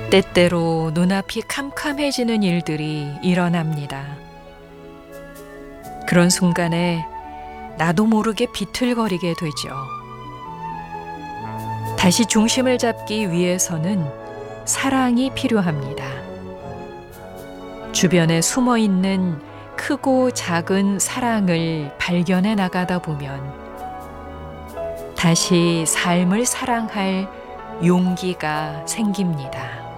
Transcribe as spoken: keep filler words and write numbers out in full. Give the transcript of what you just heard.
때때로 눈앞이 캄캄해지는 일들이 일어납니다. 그런 순간에 나도 모르게 비틀거리게 되죠. 다시 중심을 잡기 위해서는 사랑이 필요합니다. 주변에 숨어 있는 크고 작은 사랑을 발견해 나가다 보면 다시 삶을 사랑할 용기가 생깁니다.